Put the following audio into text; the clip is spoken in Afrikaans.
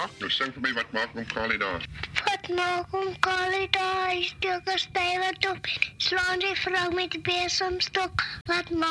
Nou, sing vir my, wat maak oom Kali daar? Wat maak oom Kali daar? Hy steek 'n stywe top. Slaan sy vrou met die besemstok. Wat maak